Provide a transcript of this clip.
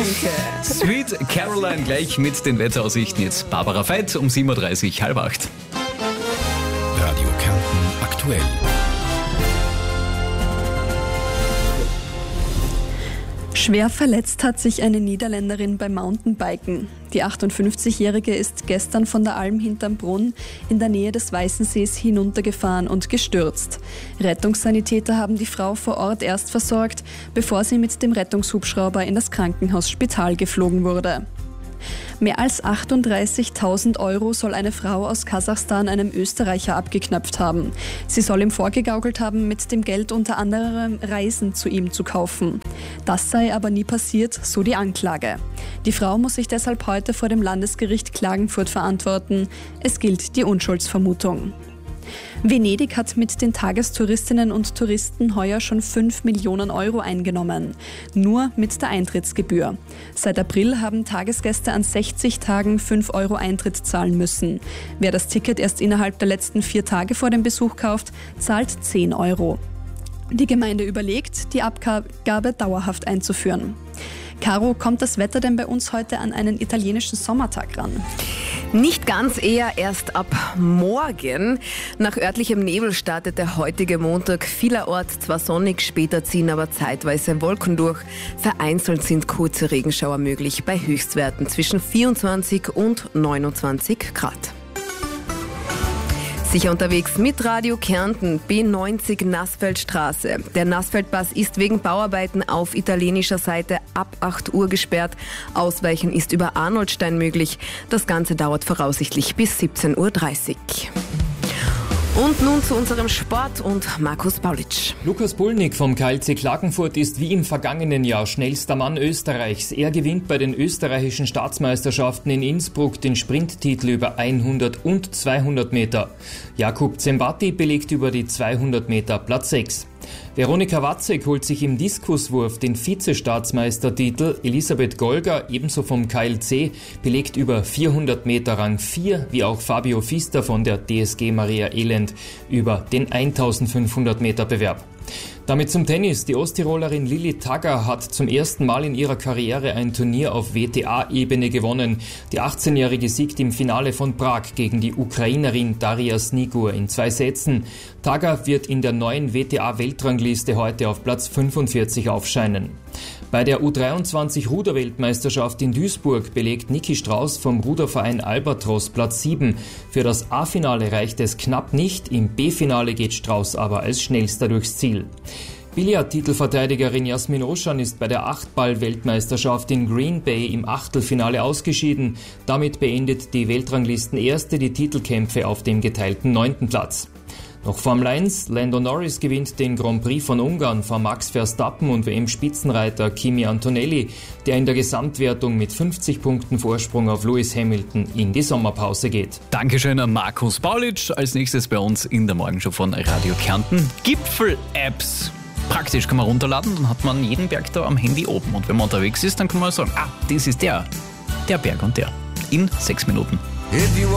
Danke. Sweet Caroline gleich mit den Wetteraussichten. Jetzt Barbara Veit um 7.30 Uhr, 7:30. Radio Kärnten aktuell. Schwer verletzt hat sich eine Niederländerin beim Mountainbiken. Die 58-Jährige ist gestern von der Alm hinterm Brunn in der Nähe des Weißensees hinuntergefahren und gestürzt. Rettungssanitäter haben die Frau vor Ort erst versorgt, bevor sie mit dem Rettungshubschrauber in das Krankenhaus Spital geflogen wurde. Mehr als 38.000 € soll eine Frau aus Kasachstan einem Österreicher abgeknöpft haben. Sie soll ihm vorgegaukelt haben, mit dem Geld unter anderem Reisen zu ihm zu kaufen. Das sei aber nie passiert, so die Anklage. Die Frau muss sich deshalb heute vor dem Landesgericht Klagenfurt verantworten. Es gilt die Unschuldsvermutung. Venedig hat mit den Tagestouristinnen und Touristen heuer schon 5 Millionen € eingenommen. Nur mit der Eintrittsgebühr. Seit April haben Tagesgäste an 60 Tagen 5 € Eintritt zahlen müssen. Wer das Ticket erst innerhalb der letzten 4 Tage vor dem Besuch kauft, zahlt 10 €. Die Gemeinde überlegt, die Abgabe dauerhaft einzuführen. Caro, kommt das Wetter denn bei uns heute an einen italienischen Sommertag ran? Nicht ganz, eher erst ab morgen. Nach örtlichem Nebel startet der heutige Montag vielerorts zwar sonnig, später ziehen aber zeitweise Wolken durch. Vereinzelt sind kurze Regenschauer möglich bei Höchstwerten zwischen 24 und 29 Grad. Sicher unterwegs mit Radio Kärnten, B90 Nassfeldstraße. Der Nassfeldpass ist wegen Bauarbeiten auf italienischer Seite ab 8 Uhr gesperrt. Ausweichen ist über Arnoldstein möglich. Das Ganze dauert voraussichtlich bis 17.30 Uhr. Und nun zu unserem Sport und Markus Paulitsch. Lukas Bulnik vom KLC Klagenfurt ist wie im vergangenen Jahr schnellster Mann Österreichs. Er gewinnt bei den österreichischen Staatsmeisterschaften in Innsbruck den Sprinttitel über 100 und 200 Meter. Jakub Zembati belegt über die 200 Meter Platz 6. Veronika Watzek holt sich im Diskuswurf den Vize-Staatsmeistertitel. Elisabeth Golger, ebenso vom KLC, belegt über 400 Meter Rang 4, wie auch Fabio Fister von der DSG Maria Elend über den 1500 Meter Bewerb. Damit zum Tennis. Die Osttirolerin Lilly Tagger hat zum ersten Mal in ihrer Karriere ein Turnier auf WTA-Ebene gewonnen. Die 18-Jährige siegt im Finale von Prag gegen die Ukrainerin Daria Snigur in 2 Sätzen. Tagger wird in der neuen WTA-Weltrangliste heute auf Platz 45 aufscheinen. Bei der U23-Ruderweltmeisterschaft in Duisburg belegt Niki Strauß vom Ruderverein Albatros Platz 7. Für das A-Finale reicht es knapp nicht, im B-Finale geht Strauß aber als schnellster durchs Ziel. Billard-Titelverteidigerin Jasmin Oschan ist bei der 8-Ball-Weltmeisterschaft in Green Bay im Achtelfinale ausgeschieden. Damit beendet die Weltranglistenerste die Titelkämpfe auf dem geteilten 9. Platz. Noch Formel 1, Lando Norris gewinnt den Grand Prix von Ungarn vor Max Verstappen und WM-Spitzenreiter Kimi Antonelli, der in der Gesamtwertung mit 50 Punkten Vorsprung auf Lewis Hamilton in die Sommerpause geht. Dankeschön an Markus Paulitsch. Als nächstes bei uns in der Morgenshow von Radio Kärnten Gipfel-Apps. Praktisch kann man runterladen, dann hat man jeden Berg da am Handy oben. Und wenn man unterwegs ist, dann kann man sagen, das ist der Berg und der. In 6 Minuten.